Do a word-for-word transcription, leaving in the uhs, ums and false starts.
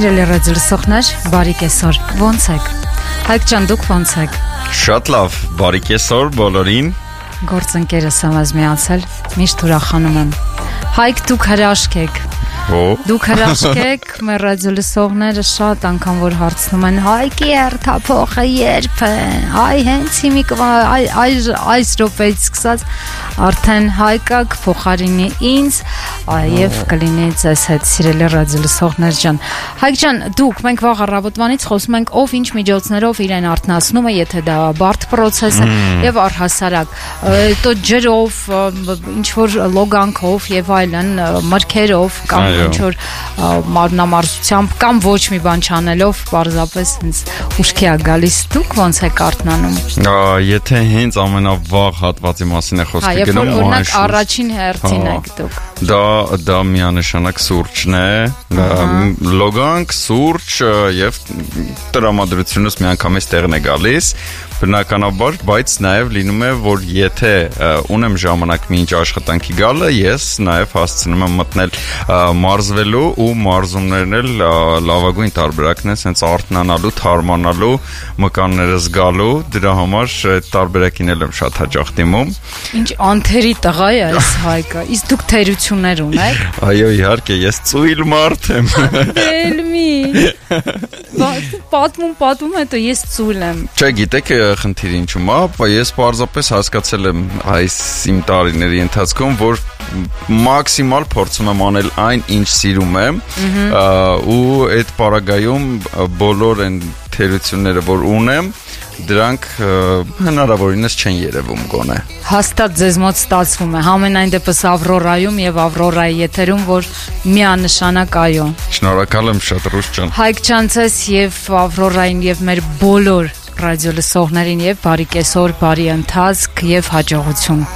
Սիրելի ռադիոլսողներ, բարի կեսօր, ո՞նց եք? Հայկ ջան, դուք ո՞նց եք? Շատ լավ, բարի կեսօր բոլորին։ Գործընկերս ամազ միացել, միշտ ուրախանում եմ։ Հայկ, դուք հրաշք եք։ Դուք հրաշք եք, մեր ռադիոլսողները շատ անգամ որ հարցնում են Հայկի հերթափոխը երբ է, այ հենց հիմիկվա այս րոպեից սկսած արդեն Հայկը կփոխարինի ինձ եւ կլինի ձեզ հետ սիրելի ռադիոլսողներ ջան։ Հայկ ջան, դուք մենք վաղ առավոտվանից խոսում ենք ով ինչ միջոցներով իրեն արթնացնում է, եթե դա բարդ process է եւ առհասարակ, հետո ջրով, ինչ որ լոգանքով եւ այլն, մրգերով կամ ինչ որ մարմնամարզությամբ կամ ոչ մի բան չանելով պարզապես հենց ուշքի է գալիս դուք ոնց եք արթնանում եթե հենց ամենավաղ հատվածի մասին է խոսքը գնում օրինակ առաջին հերթին եք դուք դա դա միանշանակ սուրճն է լոգանք սուրճ եւ տրամադրությունս միանգամից տեղն է գալիս բնականաբար բայց նաեւ լինում է որ եթե ունեմ ժամանակ մինչ աշխատանքի գալը ես նաեւ հասցնում եմ մտնել մարզվելու ու մարզումներն էլ լավագույն տարբերակն է sense արթնանալու, թարմանալու, մկանները զգալու, դրա համար այդ տարբերակին էլ եմ շատ հաճախ դիմում։ Ինչ անթերի տղա է այս Հայկը։ Իսկ դուք թերություններ ունեք։ Այո, իհարկե, ես ծույլ մարդ եմ։ Դելմի։ Պատմում, պատմում հետո ես ծույլ եմ։ Չէ, գիտեք, խնդիրը ինչու՞մ է, ես պարզապես հասկացել եմ այս իմ տարիների ընթացքում, որ մաքսիմալ փորձում եմ անել այն, ինչ սիրում եմ, ու այդ պարագայում բոլոր այն թերությունները, որ ունեմ, դրանք հնարավորինս չեն երևում գոնե։ Հաստատ ձեզ մոտ ստացվում է, համենայն դեպս Ավրորայում եւ Ավրորայի եթերում, որ միանշանակ այո։ Շնորհակալ եմ շատ Ռուս ջան։ Հայկ ջան, ձեզ եւ Ավրորային եւ մեր բոլոր ռադիոլսողներին եւ բարի կեսօր, բարի ընթացք եւ հաջողություն։